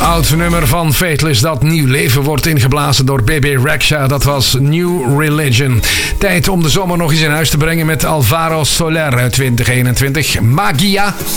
Oud nummer van Faithless dat nieuw leven wordt ingeblazen door Bebe Rexha. Dat was New Religion. Tijd om de zomer nog eens in huis te brengen met Alvaro Soler uit 2021. Magia.